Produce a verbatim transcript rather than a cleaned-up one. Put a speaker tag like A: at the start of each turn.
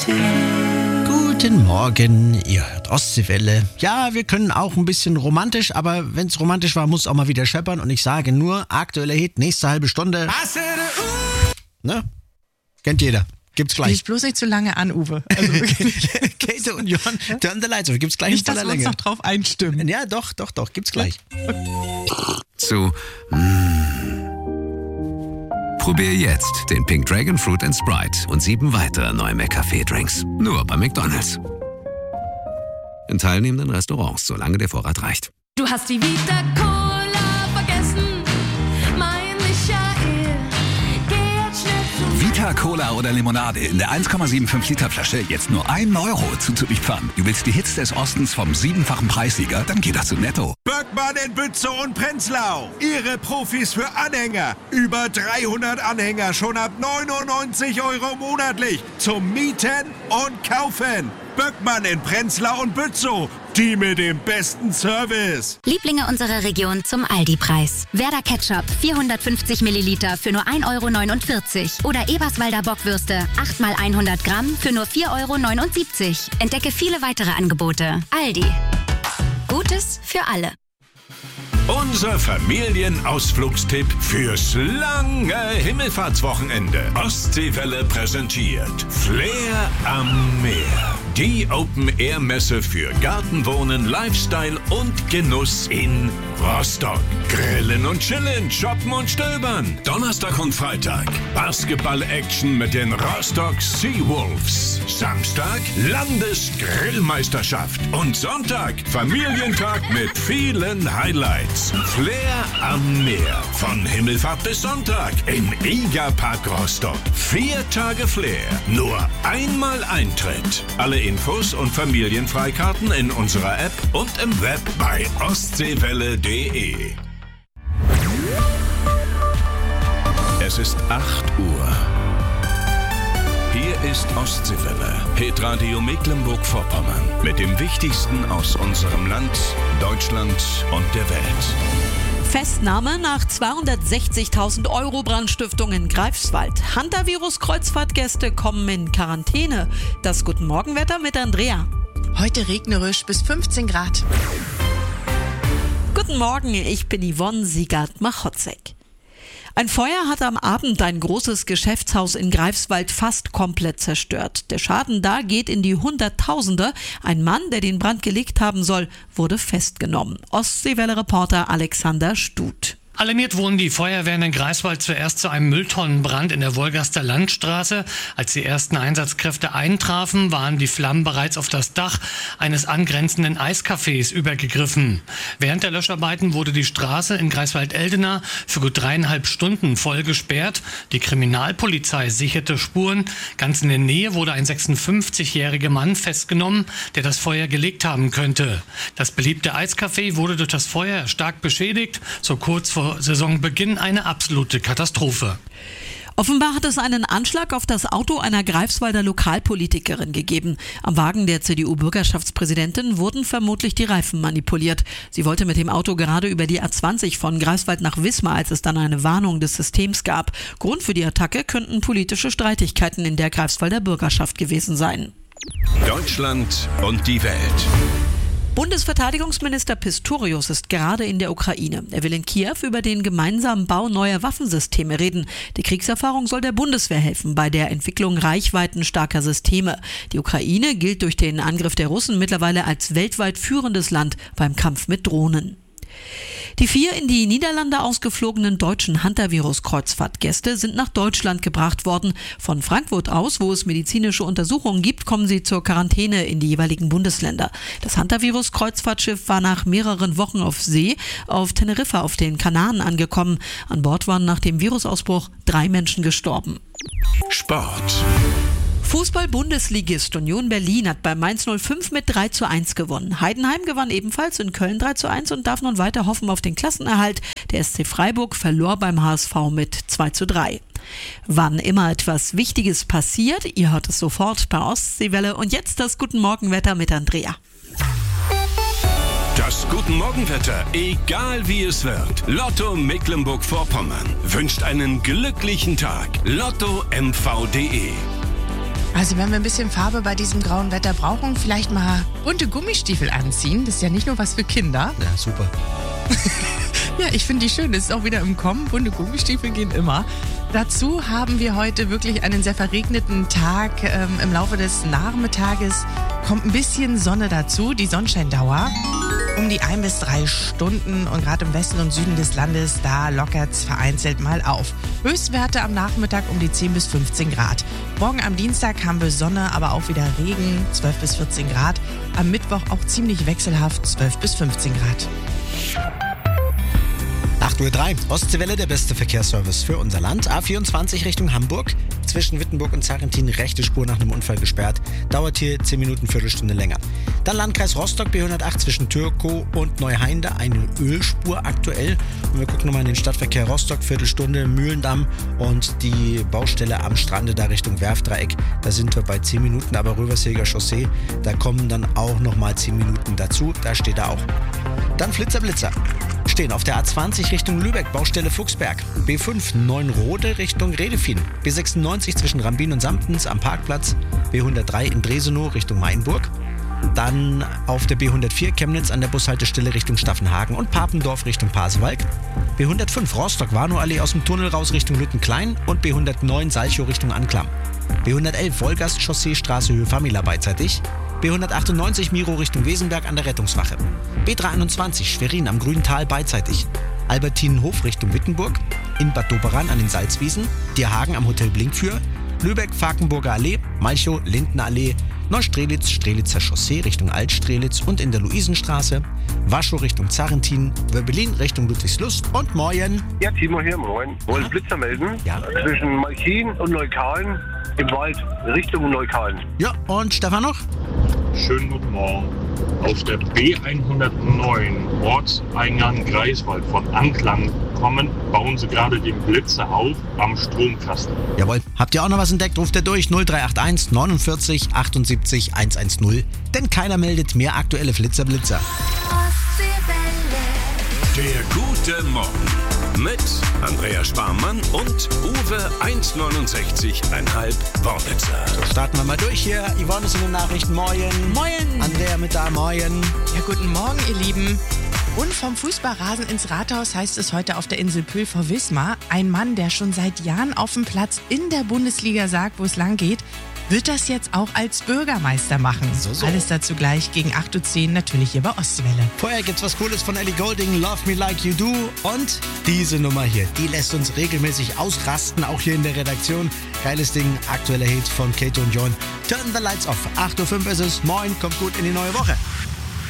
A: Guten Morgen, ihr hört Ostseewelle. Ja, wir können auch ein bisschen romantisch, aber wenn es romantisch war, muss es auch mal wieder scheppern. Und ich sage nur, aktueller Hit, nächste halbe Stunde. Ne? Kennt jeder. Gibt's gleich.
B: Ich bloß nicht zu lange an, Uwe. Also
A: Kate und Jon, turn the lights off. Gibt's gleich
B: nicht,
A: in
B: dass
A: voller
B: wir uns
A: Länge.
B: noch drauf einstimmen.
A: Ja, doch, doch, doch. Gibt's gleich.
C: Zu mm. Probier jetzt den Pink Dragon Fruit and Sprite und sieben weitere neue McCafé-Drinks. Nur bei McDonald's. In teilnehmenden Restaurants, solange der Vorrat reicht.
D: Du hast die Vita Cola vergessen, mein Michael. Geh jetzt schnell zu
E: Vita Cola oder Limonade in der eins Komma fünfundsiebzig Liter Flasche jetzt nur ein Euro zuzulieferern. Du willst die Hits des Ostens vom siebenfachen Preissieger? Dann geh doch zu Netto.
F: Böckmann in Bützow und Prenzlau. Ihre Profis für Anhänger. Über dreihundert Anhänger schon ab neunundneunzig Euro monatlich. Zum Mieten und Kaufen. Böckmann in Prenzlau und Bützow. Die mit dem besten Service.
G: Lieblinge unserer Region zum Aldi-Preis. Werder Ketchup vierhundertfünfzig Milliliter für nur ein Euro neunundvierzig. Oder Eberswalder Bockwürste acht mal hundert Gramm für nur vier Euro neunundsiebzig. Entdecke viele weitere Angebote. Aldi. Gutes für alle.
H: Unser Familienausflugstipp fürs lange Himmelfahrtswochenende. Ostseewelle präsentiert Flair am Meer. Die Open-Air-Messe für Gartenwohnen, Lifestyle und Genuss in Rostock. Grillen und chillen, shoppen und stöbern. Donnerstag und Freitag Basketball-Action mit den Rostock Seawolves. Samstag Landesgrillmeisterschaft. Und Sonntag Familientag mit vielen Highlights. Flair am Meer. Von Himmelfahrt bis Sonntag im Egerpark Rostock. Vier Tage Flair. Nur einmal Eintritt. Alle Infos und Familienfreikarten in unserer App und im Web bei ostseewelle punkt de. Es ist acht Uhr. Hier ist Ostseewelle, Hitradio Mecklenburg-Vorpommern. Mit dem Wichtigsten aus unserem Land, Deutschland und der Welt.
I: Festnahme nach zweihundertsechzigtausend Euro Brandstiftung in Greifswald. Hantavirus-Kreuzfahrtgäste kommen in Quarantäne. Das Guten Morgenwetter mit Andrea.
B: Heute regnerisch bis fünfzehn Grad.
I: Guten Morgen, ich bin Yvonne Siegert-Machotzek. Ein Feuer hat am Abend ein großes Geschäftshaus in Greifswald fast komplett zerstört. Der Schaden da geht in die Hunderttausende. Ein Mann, der den Brand gelegt haben soll, wurde festgenommen. Ostseewelle-Reporter Alexander Stut.
J: Alarmiert wurden die Feuerwehren in Greifswald zuerst zu einem Mülltonnenbrand in der Wolgaster Landstraße. Als die ersten Einsatzkräfte eintrafen, waren die Flammen bereits auf das Dach eines angrenzenden Eiscafés übergegriffen. Während der Löscharbeiten wurde die Straße in Greifswald-Eldena für gut dreieinhalb Stunden voll gesperrt. Die Kriminalpolizei sicherte Spuren. Ganz in der Nähe wurde ein sechsundfünfzigjähriger Mann festgenommen, der das Feuer gelegt haben könnte. Das beliebte Eiscafé wurde durch das Feuer stark beschädigt. So kurz vor Saisonbeginn eine absolute Katastrophe.
I: Offenbar hat es einen Anschlag auf das Auto einer Greifswalder Lokalpolitikerin gegeben. Am Wagen der C D U-Bürgerschaftspräsidentin wurden vermutlich die Reifen manipuliert. Sie wollte mit dem Auto gerade über die A zwanzig von Greifswald nach Wismar, als es dann eine Warnung des Systems gab. Grund für die Attacke könnten politische Streitigkeiten in der Greifswalder Bürgerschaft gewesen sein.
H: Deutschland und die Welt.
I: Bundesverteidigungsminister Pistorius ist gerade in der Ukraine. Er will in Kiew über den gemeinsamen Bau neuer Waffensysteme reden. Die Kriegserfahrung soll der Bundeswehr helfen bei der Entwicklung reichweitenstarker Systeme. Die Ukraine gilt durch den Angriff der Russen mittlerweile als weltweit führendes Land beim Kampf mit Drohnen. Die vier in die Niederlande ausgeflogenen deutschen Hantavirus-Kreuzfahrtgäste sind nach Deutschland gebracht worden. Von Frankfurt aus, wo es medizinische Untersuchungen gibt, kommen sie zur Quarantäne in die jeweiligen Bundesländer. Das Hantavirus-Kreuzfahrtschiff war nach mehreren Wochen auf See auf Teneriffa auf den Kanaren angekommen. An Bord waren nach dem Virusausbruch drei Menschen gestorben.
H: Sport.
I: Fußball-Bundesligist Union Berlin hat bei Mainz null fünf mit drei zu eins gewonnen. Heidenheim gewann ebenfalls in Köln drei zu eins und darf nun weiter hoffen auf den Klassenerhalt. Der S C Freiburg verlor beim H S V mit zwei zu drei. Wann immer etwas Wichtiges passiert, ihr hört es sofort bei Ostseewelle. Und jetzt das Guten Morgenwetter mit Andrea.
H: Das Guten Morgenwetter, egal wie es wird. Lotto Mecklenburg-Vorpommern wünscht einen glücklichen Tag. Lotto M V punkt de.
B: Also wenn wir ein bisschen Farbe bei diesem grauen Wetter brauchen, vielleicht mal bunte Gummistiefel anziehen. Das ist ja nicht nur was für Kinder.
A: Ja, super.
B: Ja, ich finde die schön. Das ist auch wieder im Kommen. Bunte Gummistiefel gehen immer. Dazu haben wir heute wirklich einen sehr verregneten Tag. Ähm, Im Laufe des Nachmittages kommt ein bisschen Sonne dazu. Die Sonnenscheindauer um die ein bis drei Stunden. Und gerade im Westen und Süden des Landes, da lockert es vereinzelt mal auf. Höchstwerte am Nachmittag um die zehn bis fünfzehn Grad. Morgen am Dienstag haben wir Sonne, aber auch wieder Regen, zwölf bis vierzehn Grad. Am Mittwoch auch ziemlich wechselhaft, zwölf bis fünfzehn Grad.
A: acht Uhr drei, Ostseewelle, der beste Verkehrsservice für unser Land. A vierundzwanzig Richtung Hamburg. Zwischen Wittenburg und Zarrentin rechte Spur nach einem Unfall gesperrt. Dauert hier zehn Minuten, Viertelstunde länger. Dann Landkreis Rostock, B hundertacht zwischen Türkow und Neuheinde. Eine Ölspur aktuell. Und wir gucken nochmal in den Stadtverkehr Rostock. Viertelstunde Mühlendamm und die Baustelle am Strande da Richtung Werftdreieck. Da sind wir bei zehn Minuten, aber Rövershilger Chaussee. Da kommen dann auch nochmal zehn Minuten dazu. Da steht er auch. Dann Flitzer Blitzer. Stehen auf der A zwanzig Richtung Lübeck, Baustelle Fuchsberg. B fünf Neunrode Richtung Redefin. B sechsundneunzig zwischen Rambin und Samtens am Parkplatz. B hundertdrei in Dresenow Richtung Mainburg. Dann auf der B hundertvier Chemnitz an der Bushaltestelle Richtung Staffenhagen und Papendorf Richtung Pasewalk. B hundertfünf Rostock-Warnow-Allee aus dem Tunnel raus Richtung Lüttenklein und B hundertneun Salchow Richtung Anklam. B hundertelf Wolgast-Chaussee Straße Höhe Famila beidseitig. B hundertachtundneunzig Miro Richtung Wesenberg an der Rettungswache. B dreihunderteinundzwanzig Schwerin am Grüntal beidseitig. Albertinenhof Richtung Wittenburg. In Bad Doberan an den Salzwiesen. Dierhagen am Hotel Blinkfür. Lübeck Fakenburger Allee. Malchow Lindner Allee. Neustrelitz Strelitzer Chaussee Richtung Altstrelitz und in der Luisenstraße. Waschow Richtung Zarrentin. Wörbelin Richtung Ludwigslust und Moyen.
K: Ja, Timo hier, moin. Wollen Blitzer melden?
A: Ja.
K: Zwischen Malchin und Neukalen im Wald Richtung Neukalen.
A: Ja, und Stefan noch?
L: Schönen guten Morgen. Auf der B hundertneun Ortseingang Greifswald von Anklam kommen, bauen sie gerade den Blitzer auf am Stromkasten.
A: Jawohl. Habt ihr auch noch was entdeckt? Ruft ihr durch null drei acht eins neunundvierzig achtundsiebzig hundertzehn. Denn keiner meldet mehr aktuelle Flitzer-Blitzer.
H: Der gute Morgen mit Andrea Sparmann und Uwe eins neunundsechzig Komma fünf Wornitzer.
A: So, starten wir mal durch hier. Yvonne ist in den Nachrichten. Moin.
B: Moin.
A: Andrea mit da. Moin.
B: Ja, guten Morgen, ihr Lieben. Und vom Fußballrasen ins Rathaus heißt es heute auf der Insel Pühl vor Wismar. Ein Mann, der schon seit Jahren auf dem Platz in der Bundesliga sagt, wo es lang geht, wird das jetzt auch als Bürgermeister machen.
A: So, so.
B: Alles dazu gleich gegen acht Uhr zehn natürlich hier bei Ostwelle.
A: Vorher gibt's was Cooles von Ellie Goulding, Love Me Like You Do. Und diese Nummer hier, die lässt uns regelmäßig ausrasten, auch hier in der Redaktion. Geiles Ding, aktueller Hit von Kato und John. Turn the Lights Off. acht Uhr fünf ist es. Moin, kommt gut in die neue Woche.